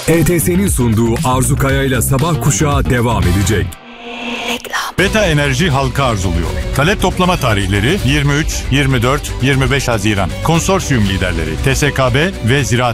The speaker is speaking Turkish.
ETS'nin sunduğu Arzu Kaya'yla Sabah Kuşağı devam edecek. Beta Enerji halka arzuluyor. Talep toplama tarihleri 23, 24, 25 Haziran. Konsorsiyum liderleri TSKB ve Ziraat